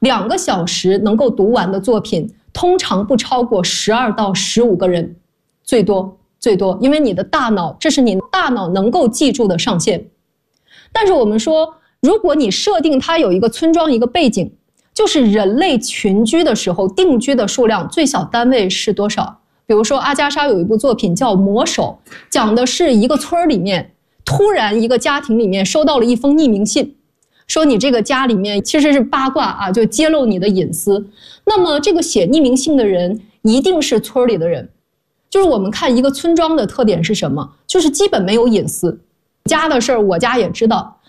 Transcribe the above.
2个小时能够读完的作品，通常不超过12到15个人，最多，因为你的大脑，这是你大脑能够记住的上限。但是我们说，如果你设定它有一个村庄一个背景，就是人类群居的时候定居的数量最小单位是多少？比如说阿加莎有一部作品叫《魔手》，讲的是一个村里面突然一个家庭里面收到了一封匿名信，说你这个家里面其实是八卦啊，就揭露你的隐私。那么这个写匿名信的人一定是村里的人。就是我们看一个村庄的特点是什么？就是基本没有隐私，家的事儿我家也知道，